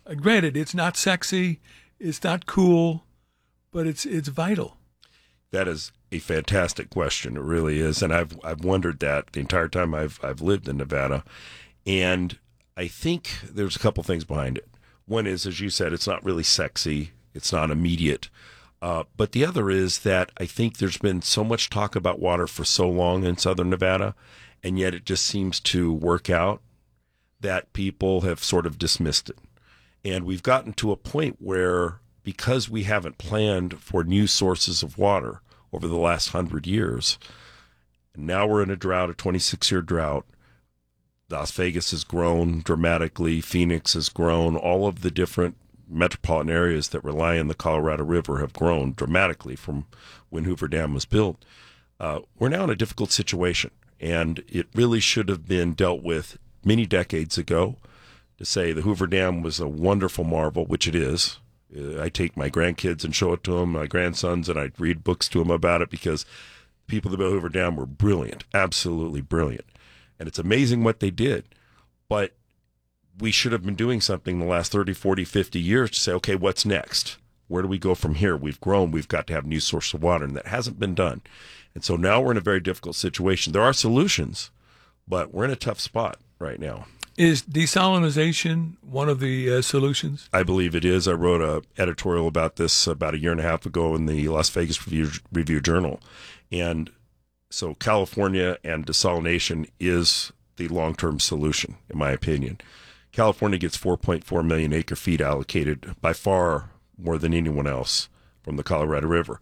Granted, it's not sexy, it's not cool, but it's vital. That is a fantastic question. It really is, and I've wondered that the entire time I've lived in Nevada, and I think there's a couple things behind it. One is, as you said, it's not really sexy, it's not immediate, but the other is that I think there's been so much talk about water for so long in Southern Nevada, and yet it just seems to work out that people have sort of dismissed it. And we've gotten to a point where, because we haven't planned for new sources of water over the last 100 years, now we're in a drought, a 26-year drought. Las Vegas has grown dramatically. Phoenix has grown. All of the different metropolitan areas that rely on the Colorado River have grown dramatically from when Hoover Dam was built. We're now in a difficult situation, and it really should have been dealt with many decades ago. To say the Hoover Dam was a wonderful marvel, which it is. I take my grandkids and show it to them, my grandsons, and I read books to them about it because the people that built Hoover Dam were brilliant, absolutely brilliant. And it's amazing what they did. But we should have been doing something the last 30, 40, 50 years to say, okay, what's next? Where do we go from here? We've grown. We've got to have a new source of water, and that hasn't been done. And so now we're in a very difficult situation. There are solutions, but we're in a tough spot right now. Is desalination one of the solutions? I believe it is. I wrote an editorial about this about a year and a half ago in the Las Vegas Review Journal. And so California and desalination is the long-term solution, in my opinion. California gets 4.4 million acre-feet allocated, by far more than anyone else, from the Colorado River.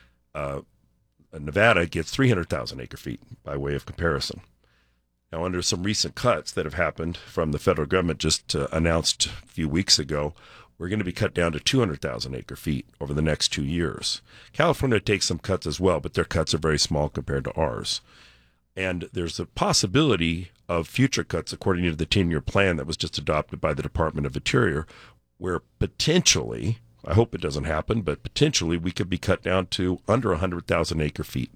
Nevada gets 300,000 acre-feet, by way of comparison. Now, under some recent cuts that have happened from the federal government, just announced a few weeks ago, we're going to be cut down to 200,000 acre-feet over the next 2 years. California takes some cuts as well, but their cuts are very small compared to ours. And there's a possibility of future cuts according to the 10-year plan that was just adopted by the Department of Interior, where potentially, I hope it doesn't happen, but potentially we could be cut down to under 100,000 acre-feet,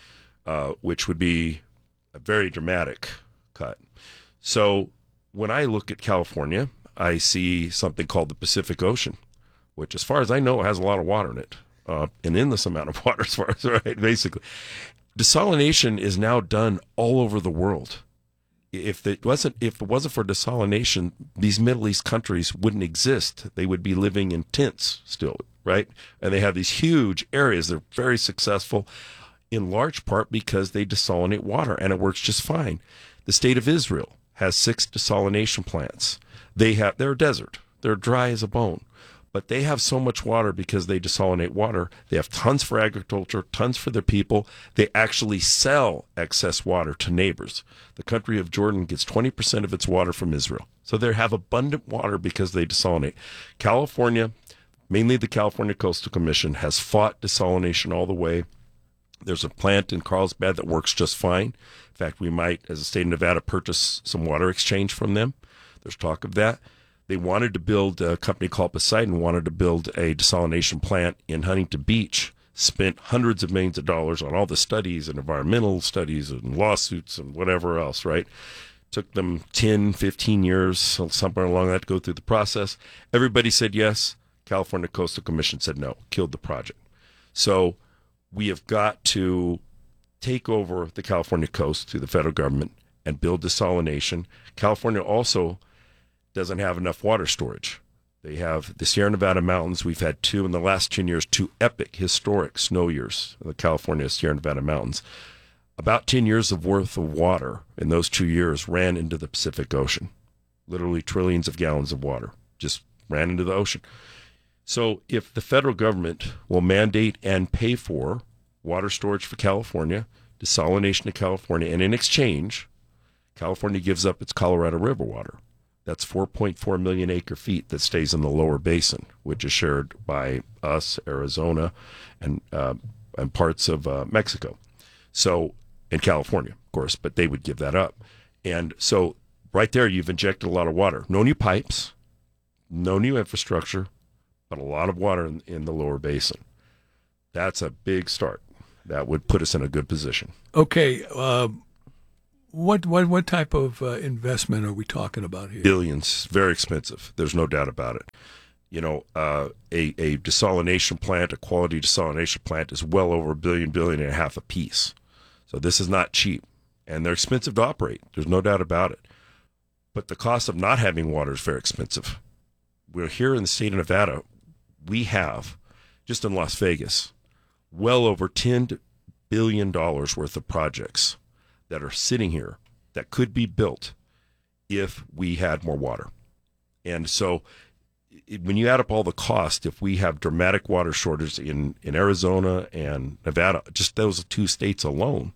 which would be a very dramatic cut. So when I look at California, I see something called the Pacific Ocean, which, as far as I know, has a lot of water in it, an endless amount of water, as far as right, basically. Desalination is now done all over the world. If it wasn't for desalination, these Middle East countries wouldn't exist. They would be living in tents still, right? And they have these huge areas. They're very successful, in large part because they desalinate water, and it works just fine. The state of Israel has 6 desalination plants. They're a desert. They're dry as a bone. But they have so much water because they desalinate water. They have tons for agriculture, tons for their people. They actually sell excess water to neighbors. The country of Jordan gets 20% of its water from Israel. So they have abundant water because they desalinate. California, mainly the California Coastal Commission, has fought desalination all the way. There's a plant in Carlsbad that works just fine. In fact, we might, as a state of Nevada, purchase some water exchange from them. There's talk of that. They wanted to build, a company called Poseidon wanted to build a desalination plant in Huntington Beach, spent hundreds of millions of dollars on all the studies and environmental studies and lawsuits and whatever else, right? Took them 10, 15 years, somewhere along that, to go through the process. Everybody said yes. California Coastal Commission said no, killed the project. So we have got to take over the California coast through the federal government and build desalination. California also doesn't have enough water storage. They have the Sierra Nevada mountains. We've had in the last 10 years, 2 epic historic snow years in the California Sierra Nevada mountains. About 10 years of worth of water in those 2 years ran into the Pacific Ocean. Literally trillions of gallons of water just ran into the ocean. So if the federal government will mandate and pay for water storage for California, desalination to California, and in exchange, California gives up its Colorado River water. That's 4.4 million acre-feet that stays in the lower basin, which is shared by us, Arizona, and parts of Mexico. So, and California, of course, but they would give that up. And so right there, you've injected a lot of water. No new pipes, no new infrastructure, but a lot of water in the lower basin. That's a big start. That would put us in a good position. Okay. What type of investment are we talking about here? Billions, very expensive. There's no doubt about it. You know, a desalination plant, a quality desalination plant, is well over $1 billion and a half a piece. So this is not cheap, and they're expensive to operate. There's no doubt about it. But the cost of not having water is very expensive. We're here in the state of Nevada. We have, just in Las Vegas, well over $10 billion worth of projects that are sitting here that could be built if we had more water. And so when you add up all the cost, if we have dramatic water shortages in Arizona and Nevada, just those two states alone,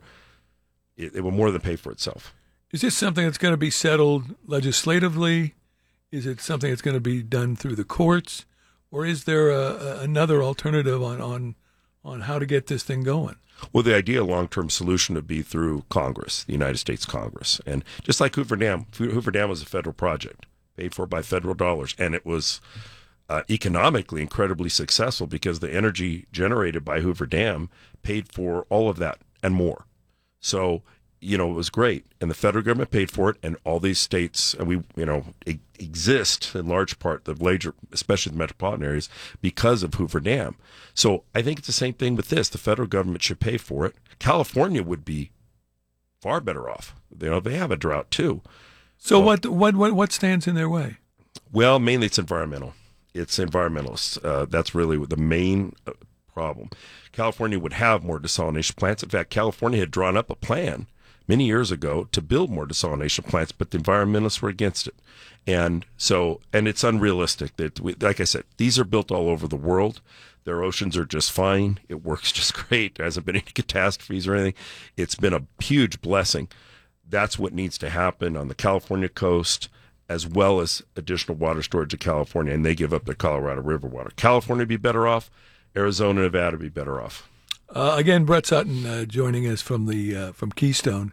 it will more than pay for itself. Is this something that's going to be settled legislatively? Is it something that's going to be done through the courts? Or is there another alternative on how to get this thing going? Well, the ideal long-term solution would be through Congress, the United States Congress. And just like Hoover Dam was a federal project, paid for by federal dollars. And it was economically incredibly successful because the energy generated by Hoover Dam paid for all of that and more. So, you know, it was great. And the federal government paid for it. And all these states, and we, you know, exist in large part, the major, especially the metropolitan areas, because of Hoover Dam. So I think it's the same thing with this. The federal government should pay for it. California would be far better off. You know, they have a drought too. So what stands in their way? Well, mainly it's environmental. It's environmentalists. That's really the main problem. California would have more desalination plants. In fact, California had drawn up a plan many years ago to build more desalination plants, but the environmentalists were against it. And so, and it's unrealistic that, like I said, these are built all over the world. Their oceans are just fine. It works just great. There hasn't been any catastrophes or anything. It's been a huge blessing. That's what needs to happen on the California coast, as well as additional water storage in California, and they give up their Colorado River water. California would be better off. Arizona, Nevada would be better off. Again, Brett Sutton joining us from Keystone.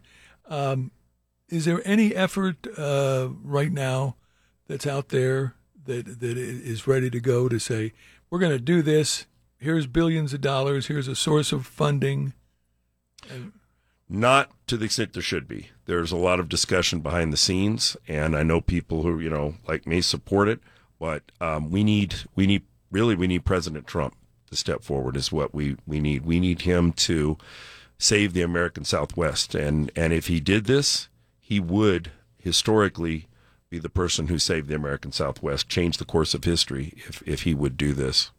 Is there any effort right now that's out there that is ready to go to say, we're going to do this, here's billions of dollars, here's a source of funding? Not to the extent there should be. There's a lot of discussion behind the scenes, and I know people who, you know, like me, support it, but we need President Trump to step forward is what we need. We need him to save the American Southwest. And if he did this, he would historically be the person who saved the American Southwest, change the course of history if he would do this.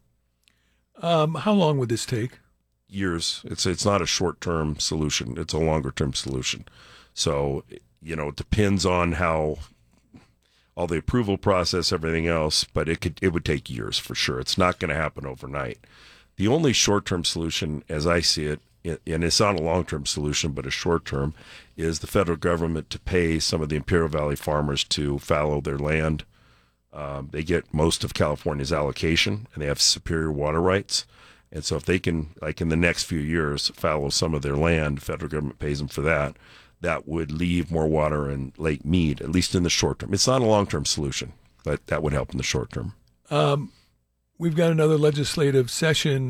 How long would this take? Years. It's not a short-term solution. It's a longer-term solution. So, you know, it depends on how all the approval process, everything else, but it would take years for sure. It's not going to happen overnight. The only short-term solution, as I see it, and it's not a long-term solution, but a short-term, is the federal government to pay some of the Imperial Valley farmers to fallow their land. They get most of California's allocation, and they have superior water rights. And so if they can, like in the next few years, fallow some of their land, the federal government pays them for that, that would leave more water in Lake Mead, at least in the short term. It's not a long-term solution, but that would help in the short term. We've got another legislative session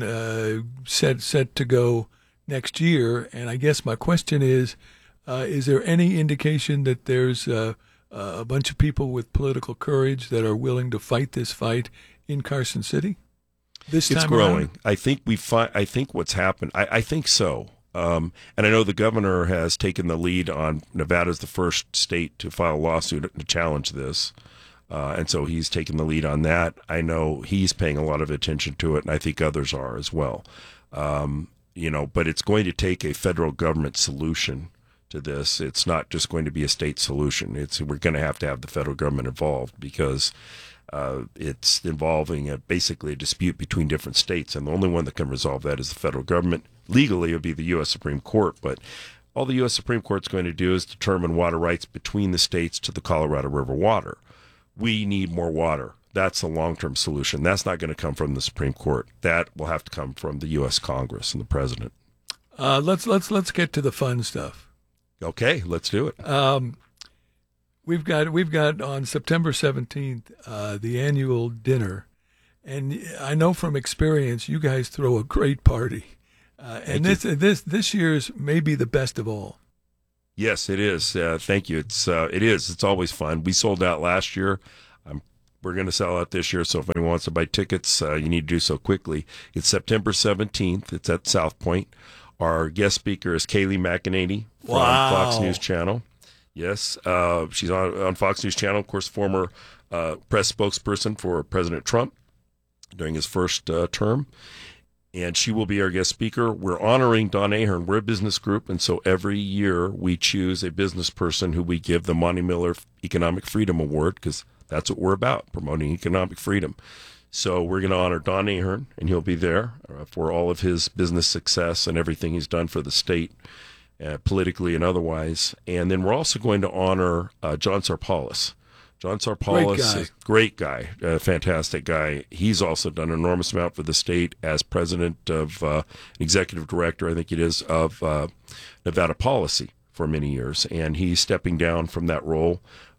set to go next year, and I guess my question is there any indication that there's a bunch of people with political courage that are willing to fight this fight in Carson City? It's growing. Around? I think what's happened. I think so. And I know the governor has taken the lead on Nevada's the first state to file a lawsuit to challenge this. And so he's taken the lead on that. I know he's paying a lot of attention to it, and I think others are as well. You know, but it's going to take a federal government solution to this. It's not just going to be a state solution. We're going to have the federal government involved because it's involving basically a dispute between different states, and the only one that can resolve that is the federal government. Legally, it would be the U.S. Supreme Court, but all the U.S. Supreme Court's going to do is determine water rights between the states to the Colorado River water. We need more water. That's a long-term solution. That's not going to come from the Supreme Court. That will have to come from the U.S. Congress and the president. Let's get to the fun stuff. Okay, let's do it. We've got on September 17th the annual dinner, and I know from experience you guys throw a great party, and this year's may be the best of all. Yes, it is. Thank you. It is. It's always fun. We sold out last year. We're going to sell out this year. So if anyone wants to buy tickets, you need to do so quickly. It's September 17th. It's at South Point. Our guest speaker is Kayleigh McEnany from Fox News Channel. Yes, she's on Fox News Channel. Of course, former press spokesperson for President Trump during his first term. And she will be our guest speaker. We're honoring Don Ahern. We're a business group, and so every year we choose a business person who we give the Monty Miller Economic Freedom Award, because that's what we're about, promoting economic freedom. So we're going to honor Don Ahern, and he'll be there for all of his business success and everything he's done for the state, politically and otherwise. And then we're also going to honor John Sarpalis. John Sarpalis, great guy, fantastic guy. He's also done an enormous amount for the state as president of, executive director, I think it is, of Nevada Policy for many years. And he's stepping down from that role.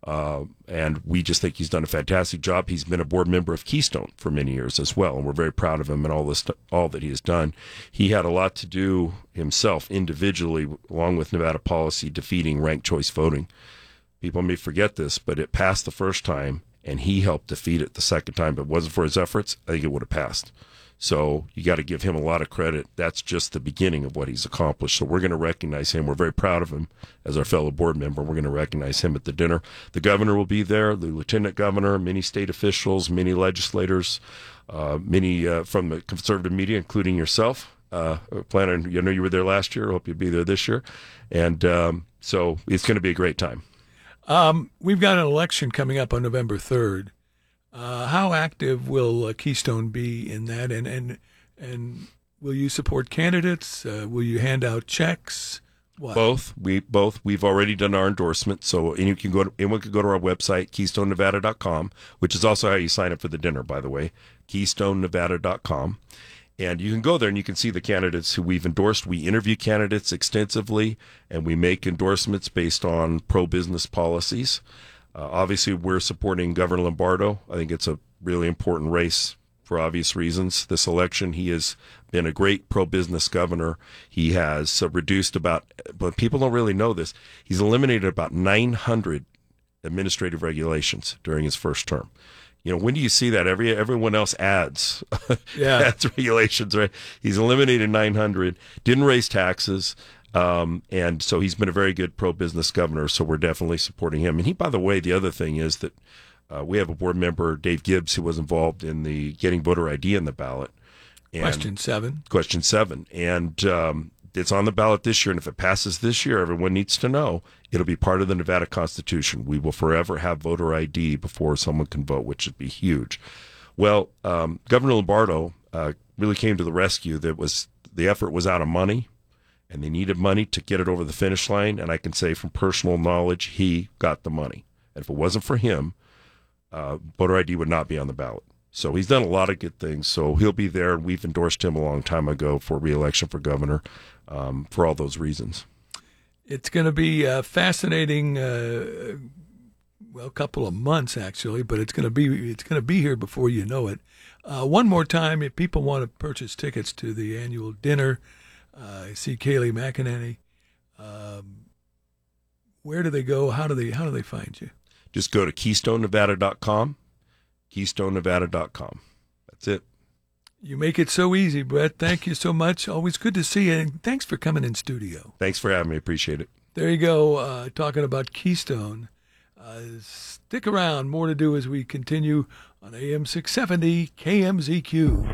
And we just think he's done a fantastic job. He's been a board member of Keystone for many years as well. And we're very proud of him and all that he has done. He had a lot to do himself individually, along with Nevada Policy, defeating ranked choice voting. People may forget this, but it passed the first time, and he helped defeat it the second time. If it wasn't for his efforts, I think it would have passed. So you got to give him a lot of credit. That's just the beginning of what he's accomplished. So we're going to recognize him. We're very proud of him as our fellow board member. We're going to recognize him at the dinner. The governor will be there, the lieutenant governor, many state officials, many legislators, many from the conservative media, including yourself. I know you were there last year. I hope you'll be there this year. And so it's going to be a great time. We've got an election coming up on November 3rd. How active will Keystone be in that? And will you support candidates? Will you hand out checks? What? Both. We've already done our endorsement. So anyone can go to our website, KeystoneNevada.com, which is also how you sign up for the dinner, by the way, KeystoneNevada.com. And you can go there and you can see the candidates who we've endorsed. We interview candidates extensively, and we make endorsements based on pro-business policies. Obviously, we're supporting Governor Lombardo. I think it's a really important race for obvious reasons. This election, he has been a great pro-business governor. He has reduced but people don't really know this, he's eliminated about 900 administrative regulations during his first term. You know, when do you see that? Everyone else adds regulations, right? He's eliminated 900, didn't raise taxes, and so he's been a very good pro-business governor, so we're definitely supporting him. And by the way, the other thing is that we have a board member, Dave Gibbs, who was involved in the getting voter ID in the ballot. And Question 7. And it's on the ballot this year, and if it passes this year, everyone needs to know it'll be part of the Nevada Constitution. We will forever have voter ID before someone can vote, which would be huge. Well, Governor Lombardo really came to the rescue. The effort was out of money, and they needed money to get it over the finish line, and I can say from personal knowledge, he got the money. And if it wasn't for him, voter ID would not be on the ballot. So he's done a lot of good things. So he'll be there, and we've endorsed him a long time ago for re-election for governor for all those reasons. It's going to be fascinating. A couple of months actually, but it's going to be here before you know it. One more time, if people want to purchase tickets to the annual dinner, see Kayleigh McEnany, where do they go? How do they find you? Just go to KeystoneNevada.com. KeystoneNevada.com. That's it. You make it so easy, Brett. Thank you so much. Always good to see you, and thanks for coming in studio. Thanks for having me. Appreciate it. There you go, talking about Keystone. Stick around. More to do as we continue on AM 670 KMZQ.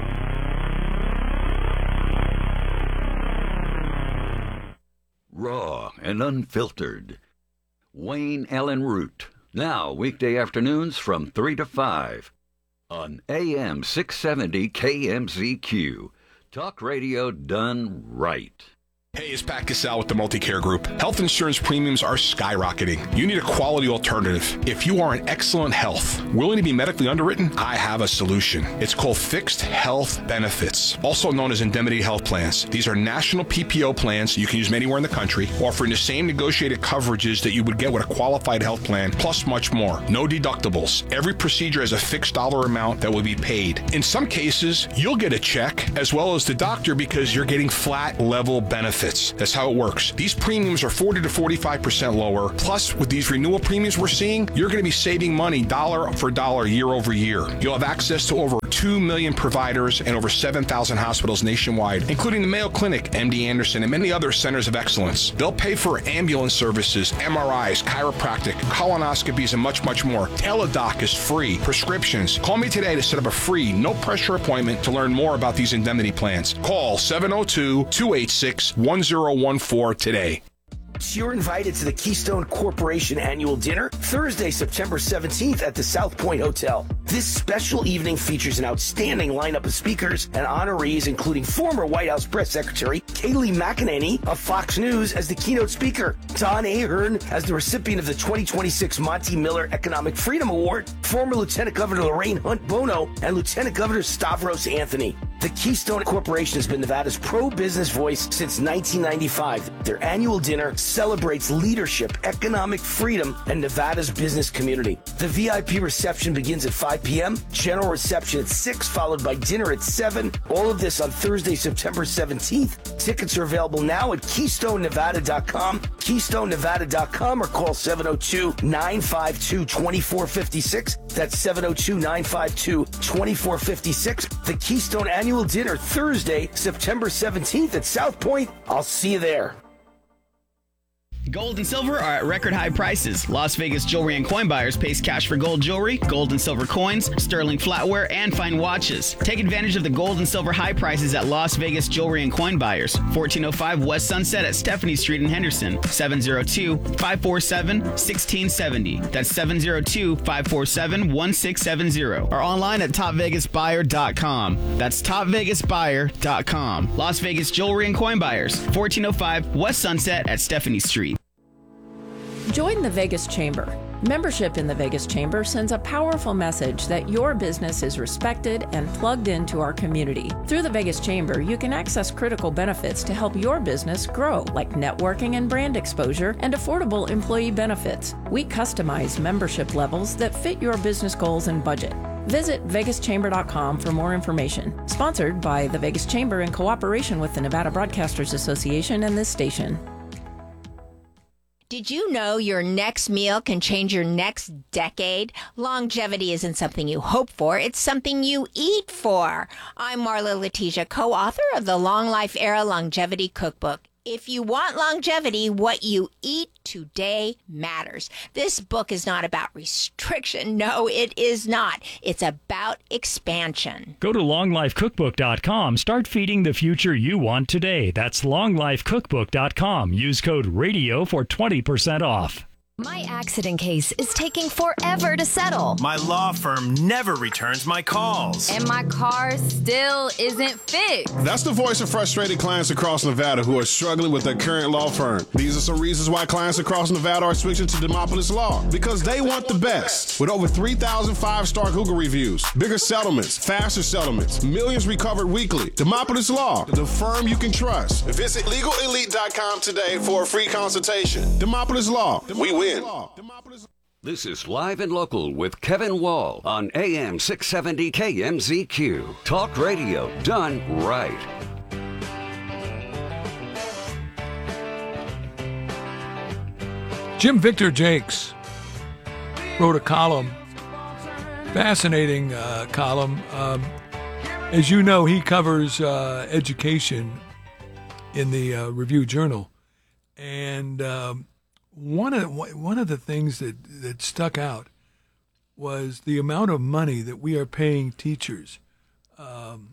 Raw and unfiltered. Wayne Allen Root. Now, weekday afternoons from 3 to 5 on AM 670 KMZQ. Talk radio done right. Hey, it's Pat Cassell with the Multicare Group. Health insurance premiums are skyrocketing. You need a quality alternative. If you are in excellent health, willing to be medically underwritten, I have a solution. It's called Fixed Health Benefits, also known as indemnity health plans. These are national PPO plans you can use anywhere in the country, offering the same negotiated coverages that you would get with a qualified health plan, plus much more. No deductibles. Every procedure has a fixed dollar amount that will be paid. In some cases, you'll get a check as well as the doctor because you're getting flat level benefits. benefits. That's how it works. These premiums are 40 to 45% lower. Plus, with these renewal premiums we're seeing, you're going to be saving money dollar for dollar year over year. You'll have access to over 2 million providers and over 7,000 hospitals nationwide, including the Mayo Clinic, MD Anderson, and many other centers of excellence. They'll pay for ambulance services, MRIs, chiropractic, colonoscopies, and much, much more. Teladoc is free. Prescriptions. Call me today to set up a free, no-pressure appointment to learn more about these indemnity plans. Call 702-286-1014 today. You're invited to the Keystone Corporation Annual Dinner Thursday, September 17th at the South Point Hotel. This special evening features an outstanding lineup of speakers and honorees, including former White House Press Secretary Kayleigh McEnany of Fox News as the keynote speaker, Don Ahern as the recipient of the 2026 Monty Miller Economic Freedom Award, former Lieutenant Governor Lorraine Hunt Bono, and Lieutenant Governor Stavros Anthony. The Keystone Corporation has been Nevada's pro-business voice since 1995. Their annual dinner celebrates leadership, economic freedom, and Nevada's business community. The VIP reception begins at 5 p.m., general reception at 6, followed by dinner at 7. All of this on Thursday, September 17th. Tickets are available now at KeystoneNevada.com, KeystoneNevada.com, or call 702-952-2456. That's 702-952-2456. The Keystone Annual Dinner, Thursday, September 17th at South Point. I'll see you there. Gold and silver are at record high prices. Las Vegas Jewelry and Coin Buyers pays cash for gold jewelry, gold and silver coins, sterling flatware, and fine watches. Take advantage of the gold and silver high prices at Las Vegas Jewelry and Coin Buyers, 1405 West Sunset at Stephanie Street in Henderson, 702-547-1670. That's 702-547-1670. Or online at topvegasbuyer.com. That's topvegasbuyer.com. Las Vegas Jewelry and Coin Buyers, 1405 West Sunset at Stephanie Street. Join the Vegas Chamber. Membership in the Vegas Chamber sends a powerful message that your business is respected and plugged into our community. Through the Vegas Chamber, you can access critical benefits to help your business grow, like networking and brand exposure and affordable employee benefits. We customize membership levels that fit your business goals and budget. Visit vegaschamber.com for more information. Sponsored by the Vegas Chamber in cooperation with the Nevada Broadcasters Association and this station. Did you know your next meal can change your next decade? Longevity isn't something you hope for, it's something you eat for. I'm Marla Letitia, co-author of the Long Life Era Longevity Cookbook. If you want longevity, what you eat today matters. This book is not about restriction. No, it is not. It's about expansion. Go to longlifecookbook.com. Start feeding the future you want today. That's longlifecookbook.com. Use code RADIO for 20% off. My accident case is taking forever to settle. My law firm never returns my calls. And my car still isn't fixed. That's the voice of frustrated clients across Nevada who are struggling with their current law firm. These are some reasons why clients across Nevada are switching to Demopolis Law. Because they want the best. With over 3,000 5-star Google reviews, bigger settlements, faster settlements, millions recovered weekly. Demopolis Law, the firm you can trust. Visit LegalElite.com today for a free consultation. Demopolis Law, we win. This is Live and Local with Kevin Wall on AM 670 KMZQ. Talk radio done right. Jim Victor Jakes wrote a column, fascinating column. As you know, he covers education in the Review Journal, and one of the things that stuck out was the amount of money that we are paying teachers, and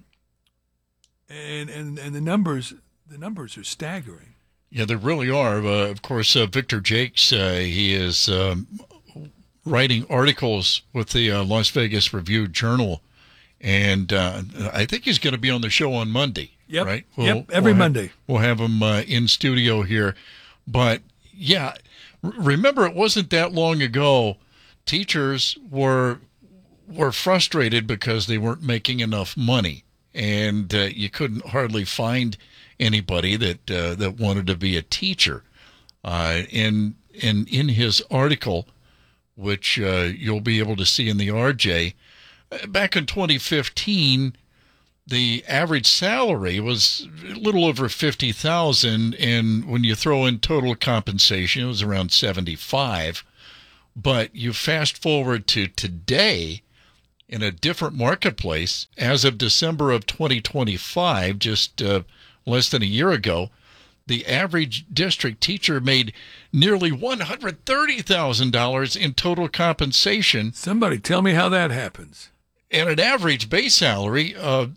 the numbers are staggering. Yeah, they really are. Of course, Victor Jakes, he is writing articles with the Las Vegas Review Journal, and I think he's going to be on the show on Monday. Yep. Right? Every Monday. We'll have him in studio here. But, yeah, remember, it wasn't that long ago, teachers were frustrated because they weren't making enough money, and you couldn't hardly find anybody that wanted to be a teacher. And in his article, which you'll be able to see in the RJ, back in 2015, the average salary was a little over $50,000, and when you throw in total compensation, it was around $75,000. But you fast forward to today, in a different marketplace, as of December of 2025, just less than a year ago, the average district teacher made nearly $130,000 in total compensation. Somebody tell me how that happens. And an average base salary of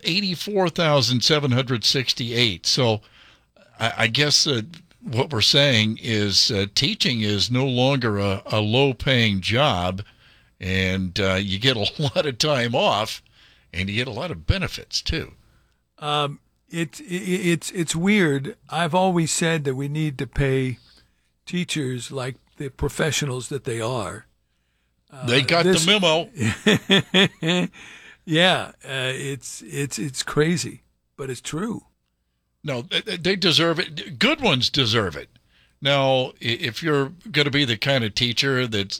$84,768. So I guess what we're saying is teaching is no longer a low-paying job, and you get a lot of time off, and you get a lot of benefits too. It's weird. I've always said that we need to pay teachers like the professionals that they are. They got the memo. Yeah, it's crazy, but it's true. No, they deserve it. Good ones deserve it. Now, if you're going to be the kind of teacher that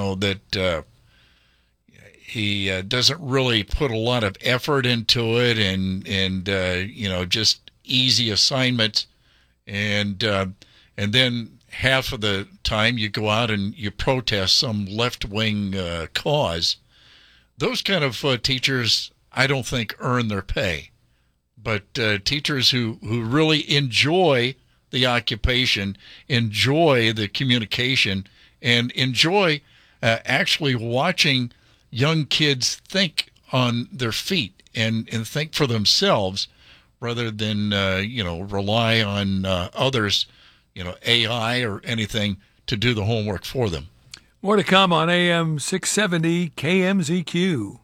he doesn't really put a lot of effort into it, and just easy assignments, and then half of the time you go out and you protest some left-wing cause, those kind of teachers, I don't think, earn their pay. But teachers who really enjoy the occupation, enjoy the communication, and enjoy actually watching young kids think on their feet and think for themselves rather than, rely on others, AI or anything to do the homework for them. More to come on AM 670 KMZQ.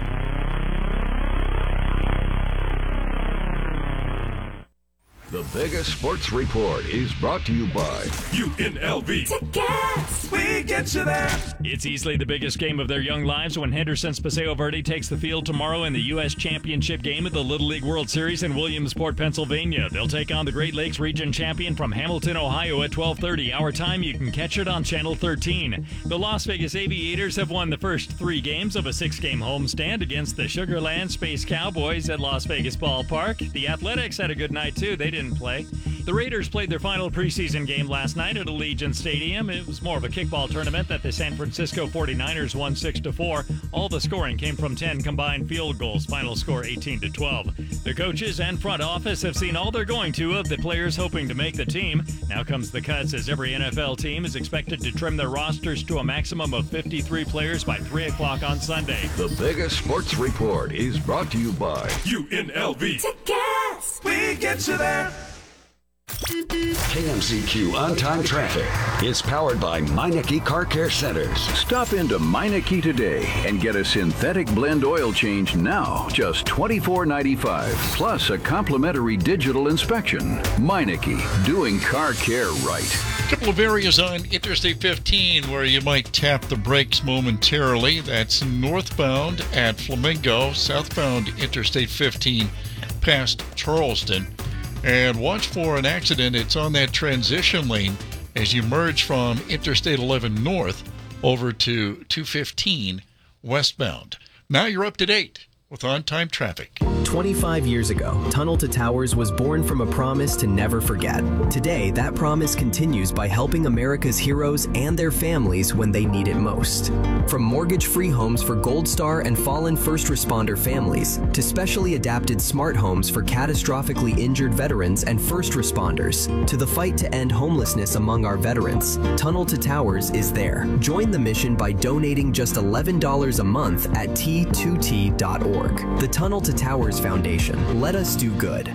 The Vegas Sports Report is brought to you by UNLV. Tickets! We get you there. It's easily the biggest game of their young lives when Henderson's Paseo Verde takes the field tomorrow in the U.S. Championship game at the Little League World Series in Williamsport, Pennsylvania. They'll take on the Great Lakes Region champion from Hamilton, Ohio at 12:30 our time. You can catch it on Channel 13. The Las Vegas Aviators have won the first 3 games of a 6-game homestand against the Sugarland Space Cowboys at Las Vegas Ballpark. The Athletics had a good night, too. They didn't play. The Raiders played their final preseason game last night at Allegiant Stadium. It was more of a kickball tournament that the San Francisco 49ers won 6-4. All the scoring came from 10 combined field goals. Final score 18-12. The coaches and front office have seen all they're going to of the players hoping to make the team. Now comes the cuts, as every NFL team is expected to trim their rosters to a maximum of 53 players by 3 o'clock on Sunday. The Vegas Sports Report is brought to you by UNLV. Tickets! We get you there. KMZQ On-Time Traffic is powered by Meineke Car Care Centers. Stop into Meineke today and get a synthetic blend oil change now, just $24.95, plus a complimentary digital inspection. Meineke, doing car care right. A couple of areas on Interstate 15 where you might tap the brakes momentarily. That's northbound at Flamingo, southbound Interstate 15 past Charleston. And watch for an accident. It's on that transition lane as you merge from Interstate 11 north over to 215 westbound. Now you're up to date with on-time traffic. 25 years ago, Tunnel to Towers was born from a promise to never forget. Today, that promise continues by helping America's heroes and their families when they need it most. From mortgage-free homes for Gold Star and fallen first responder families, to specially adapted smart homes for catastrophically injured veterans and first responders, to the fight to end homelessness among our veterans, Tunnel to Towers is there. Join the mission by donating just $11 a month at T2T.org. The Tunnel to Towers Foundation. Let us do good.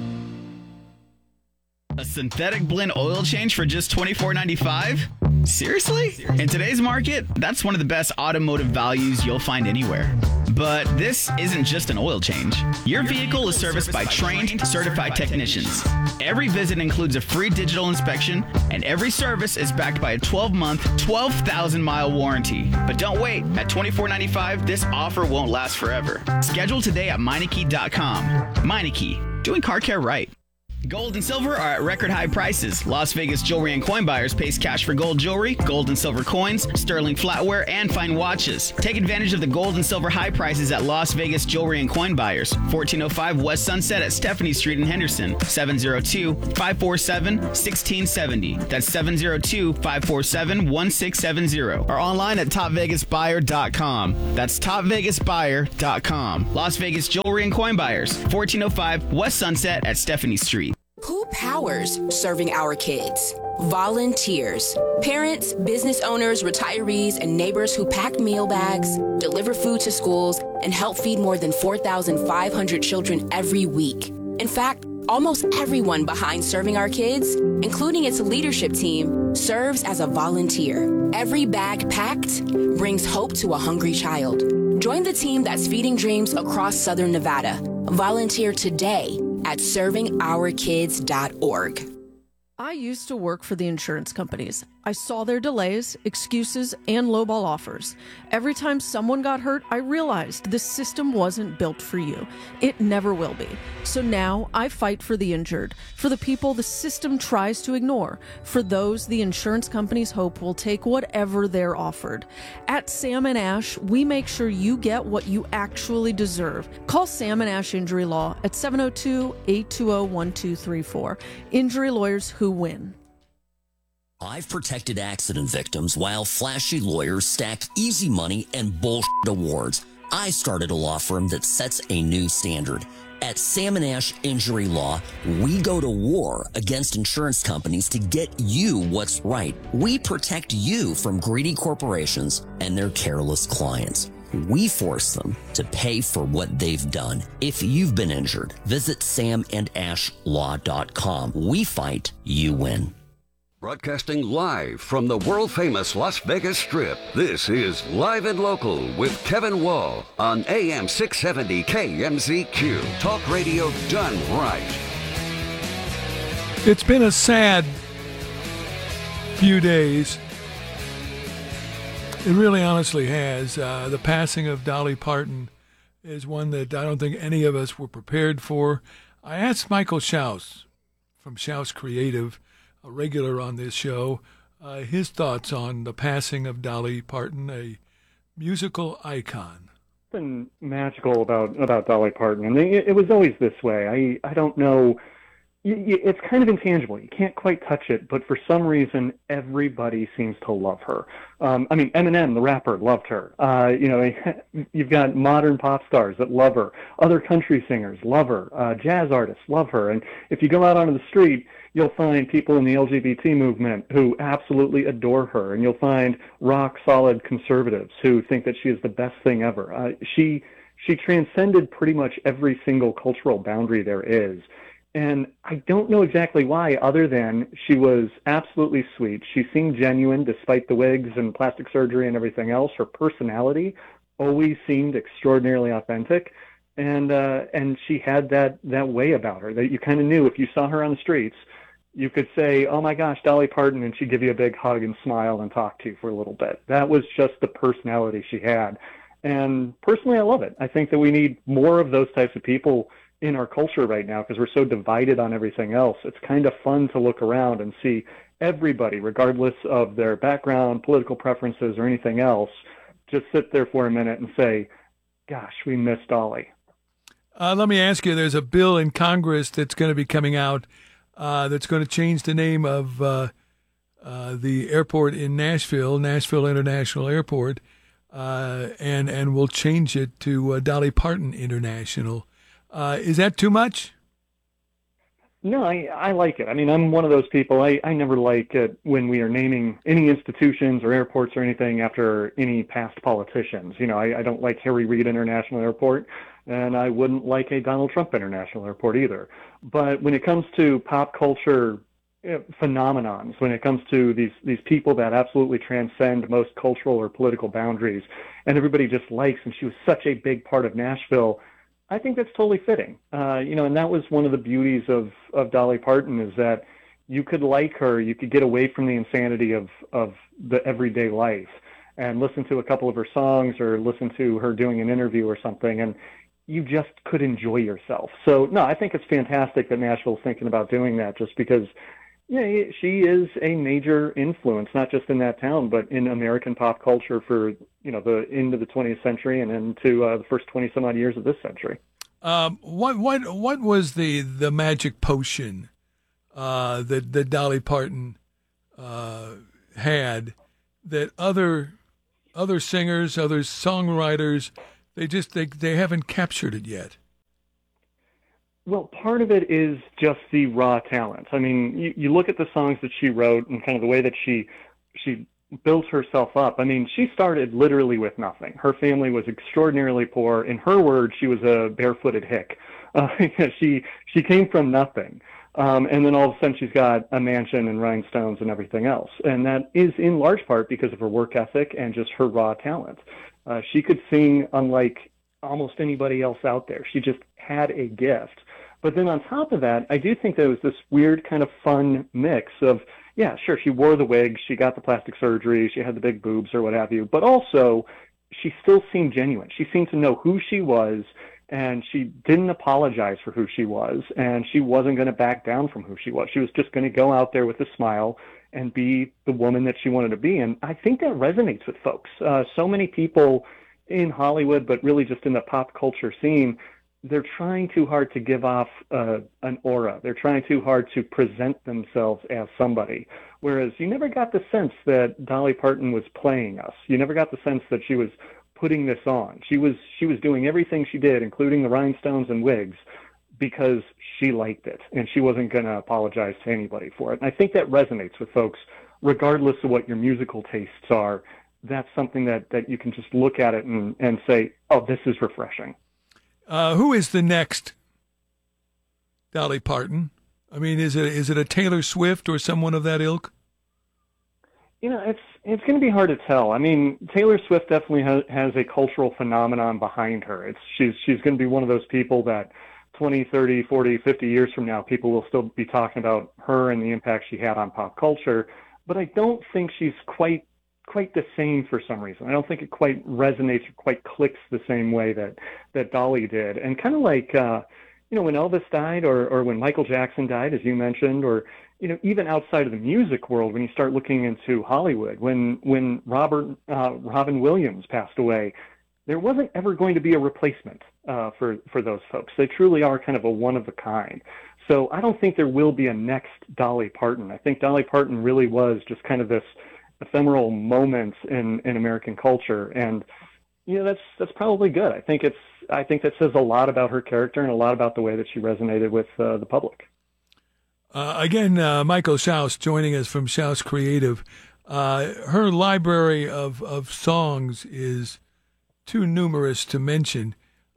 A synthetic blend oil change for just $24.95? Seriously? In today's market, that's one of the best automotive values you'll find anywhere. But this isn't just an oil change. Your vehicle is serviced by trained, certified technicians. Every visit includes a free digital inspection, and every service is backed by a 12-month, 12,000-mile warranty. But don't wait. At $24.95, this offer won't last forever. Schedule today at Meineke.com. Meineke, doing car care right. Gold and silver are at record high prices. Las Vegas jewelry and coin buyers pays cash for gold jewelry, gold and silver coins, sterling flatware, and fine watches. Take advantage of the gold and silver high prices at Las Vegas jewelry and coin buyers. 1405 West Sunset at Stephanie Street in Henderson. 702-547-1670. That's 702-547-1670. Or online at topvegasbuyer.com. That's topvegasbuyer.com. Las Vegas jewelry and coin buyers. 1405 West Sunset at Stephanie Street. Who powers serving our kids? Volunteers. Parents, business owners, retirees, and neighbors who pack meal bags, deliver food to schools, and help feed more than 4,500 children every week. In fact, almost everyone behind Serving Our Kids, including its leadership team, serves as a volunteer. Every bag packed brings hope to a hungry child. Join the team that's feeding dreams across Southern Nevada. Volunteer today at ServingOurKids.org. I used to work for the insurance companies. I saw their delays, excuses, and lowball offers. Every time someone got hurt, I realized this system wasn't built for you. It never will be. So now I fight for the injured, for the people the system tries to ignore, for those the insurance companies hope will take whatever they're offered. At Sam & Ash, we make sure you get what you actually deserve. Call Sam & Ash Injury Law at 702-820-1234. Injury lawyers who win. I've protected accident victims while flashy lawyers stack easy money and bullshit awards. I started a law firm that sets a new standard. At Sam & Ash Injury Law, we go to war against insurance companies to get you what's right. We protect you from greedy corporations and their careless clients. We force them to pay for what they've done. If you've been injured, visit samandashlaw.com. We fight, you win. Broadcasting live from the world-famous Las Vegas Strip, this is Live and Local with Kevin Wall on AM 670 KMZQ. Talk radio done right. It's been a sad few days. It really honestly has. The passing of Dolly Parton is one that I don't think any of us were prepared for. I asked Michael Schaus from Schaus Creative, a regular on this show, his thoughts on the passing of Dolly Parton, a musical icon. Something magical about Dolly Parton, and it was always this way. I don't know. It's kind of intangible. You can't quite touch it, but for some reason, everybody seems to love her. I mean, Eminem, the rapper, loved her. You've got modern pop stars that love her. Other country singers love her. Jazz artists love her. And if you go out onto the street, you'll find people in the LGBT movement who absolutely adore her. And you'll find rock-solid conservatives who think that she is the best thing ever. She transcended pretty much every single cultural boundary there is. And I don't know exactly why, other than she was absolutely sweet. She seemed genuine despite the wigs and plastic surgery and everything else. Her personality always seemed extraordinarily authentic. And she had that way about her that you kind of knew if you saw her on the streets, you could say, oh my gosh, Dolly Parton, and she'd give you a big hug and smile and talk to you for a little bit. That was just the personality she had. And personally, I love it. I think that we need more of those types of people in our culture right now because we're so divided on everything else. It's kind of fun to look around and see everybody, regardless of their background, political preferences, or anything else, just sit there for a minute and say, gosh, we miss Dolly. Let me ask you, there's a bill in Congress that's going to be coming out that's going to change the name of the airport in Nashville International Airport, and will change it to Dolly Parton International. Is that too much? No, I like it. I mean, I'm one of those people. I never like it when we are naming any institutions or airports or anything after any past politicians. I don't like Harry Reid International Airport, and I wouldn't like a Donald Trump International Airport either. But when it comes to pop culture phenomenons, when it comes to these people that absolutely transcend most cultural or political boundaries, and everybody just likes, and she was such a big part of Nashville, I think that's totally fitting. And that was one of the beauties of Dolly Parton is that you could like her, you could get away from the insanity of the everyday life and listen to a couple of her songs or listen to her doing an interview or something. And you just could enjoy yourself. So, no, I think it's fantastic that Nashville's thinking about doing that, just because she is a major influence, not just in that town, but in American pop culture for, the end of the 20th century and into the first 20 some odd years of this century. What was the magic potion that Dolly Parton had that other singers, other songwriters, they haven't captured it yet? Well, part of it is just the raw talent. I mean, you look at the songs that she wrote and kind of the way that she built herself up. I mean, she started literally with nothing. Her family was extraordinarily poor. In her words, she was a barefooted hick. She came from nothing. And then all of a sudden she's got a mansion and rhinestones and everything else. And that is in large part because of her work ethic and just her raw talent. She could sing unlike almost anybody else out there. She just had a gift. But then on top of that, I do think there was this weird kind of fun mix of, yeah, sure, she wore the wig, she got the plastic surgery, she had the big boobs or what have you, but also she still seemed genuine. She seemed to know who she was, and she didn't apologize for who she was, and she wasn't going to back down from who she was. She was just going to go out there with a smile and be the woman that she wanted to be. And I think that resonates with folks. So many people in Hollywood, but really just in the pop culture scene, they're trying too hard to give off an aura. They're trying too hard to present themselves as somebody. Whereas you never got the sense that Dolly Parton was playing us. You never got the sense that she was putting this on. She was doing everything she did, including the rhinestones and wigs, because she liked it, and she wasn't going to apologize to anybody for it. And I think that resonates with folks, regardless of what your musical tastes are. That's something that you can just look at it and say, oh, this is refreshing. Who is the next Dolly Parton? I mean, is it a Taylor Swift or someone of that ilk? It's going to be hard to tell. I mean, Taylor Swift definitely has a cultural phenomenon behind her. She's going to be one of those people that 20, 30, 40, 50 years from now, people will still be talking about her and the impact she had on pop culture. But I don't think she's quite the same for some reason. I don't think it quite resonates or quite clicks the same way that Dolly did. And kind of like, when Elvis died or when Michael Jackson died, as you mentioned, or, even outside of the music world, when you start looking into Hollywood, when Robin Williams passed away, there wasn't ever going to be a replacement for those folks. They truly are kind of a one of a kind. So I don't think there will be a next Dolly Parton. I think Dolly Parton really was just kind of this ephemeral moment in American culture, and that's probably good. I think that says a lot about her character and a lot about the way that she resonated with the public. Again, Michael Schaus joining us from Schaus Creative. Her library of songs is too numerous to mention.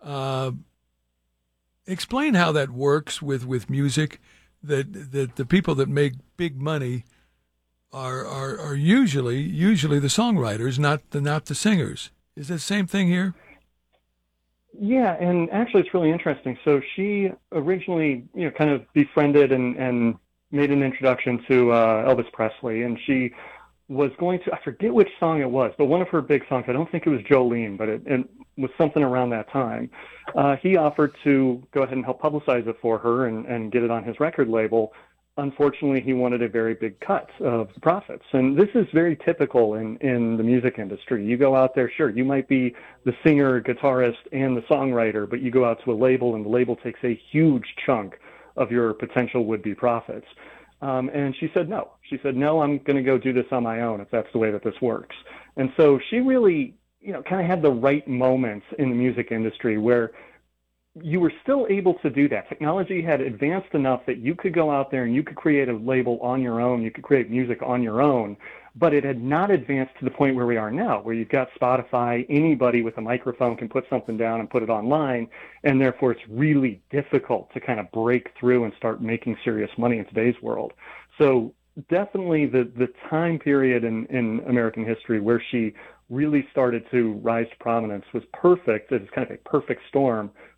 Explain how that works with music. That the people that make big money are usually the songwriters, not the singers. Is it the same thing here? Yeah, and actually it's really interesting. So she originally, kind of befriended and made an introduction to Elvis Presley, and she was going to, I forget which song it was, but one of her big songs, I don't think it was Jolene, but it was something around that time. He offered to go ahead and help publicize it for her and get it on his record label. Unfortunately, he wanted a very big cut of the profits. And this is very typical in the music industry. You go out there, sure, you might be the singer, guitarist, and the songwriter, but you go out to a label, and the label takes a huge chunk of your potential would-be profits. And she said no. She said, no, I'm going to go do this on my own if that's the way that this works. And so she really, kind of had the right moments in the music industry where you were still able to do that. Technology had advanced enough that you could go out there and you could create a label on your own, you could create music on your own, but it had not advanced to the point where we are now, where you've got Spotify, anybody with a microphone can put something down and put it online, and therefore it's really difficult to kind of break through and start making serious money in today's world. So definitely the time period in American history where she really started to rise to prominence was perfect. It was kind of a perfect storm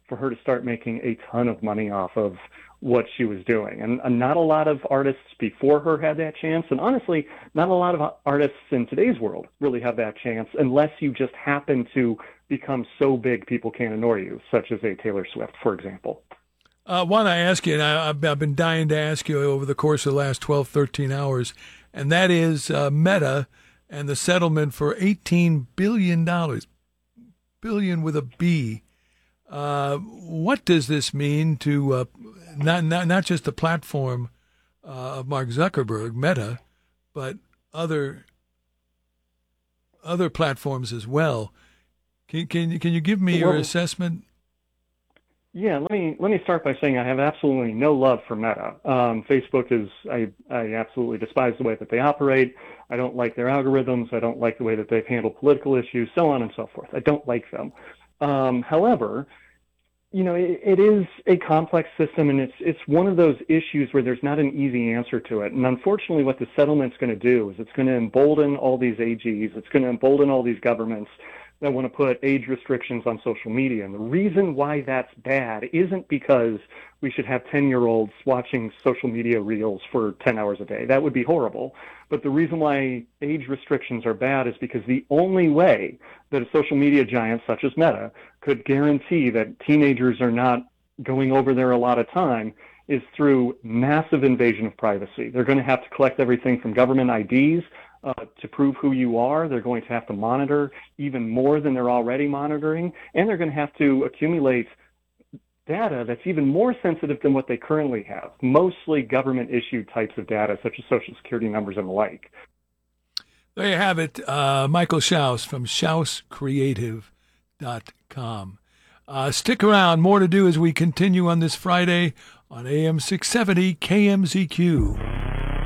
for her to start making a ton of money off of what she was doing. And not a lot of artists before her had that chance. And honestly, not a lot of artists in today's world really have that chance unless you just happen to become so big people can't ignore you, such as a Taylor Swift, for example. One I ask you, and I've been dying to ask you over the course of the last 12, 13 hours, and that is Meta and the settlement for $18 billion. Billion with a B. What does this mean to not just the platform of Mark Zuckerberg, Meta, but other platforms as well? Can you give me your assessment? Yeah, let me start by saying I have absolutely no love for Meta. Facebook is I absolutely despise the way that they operate. I don't like their algorithms. I don't like the way that they've handled political issues, so on and so forth. I don't like them. However, it is a complex system, and it's one of those issues where there's not an easy answer to it. And unfortunately, what the settlement's going to do is it's going to embolden all these AGs. It's going to embolden all these governments that want to put age restrictions on social media. And the reason why that's bad isn't because we should have 10-year-olds watching social media reels for 10 hours a day. That would be horrible. But the reason why age restrictions are bad is because the only way that a social media giant such as Meta could guarantee that teenagers are not going over there a lot of time is through massive invasion of privacy. They're going to have to collect everything from government IDs to prove who you are. They're going to have to monitor even more than they're already monitoring, and they're going to have to accumulate data that's even more sensitive than what they currently have, mostly government-issued types of data, such as Social Security numbers and the like. There you have it, Michael Schaus from SchausCreative.com. Stick around, more to do as we continue on this Friday on AM 670 KMZQ.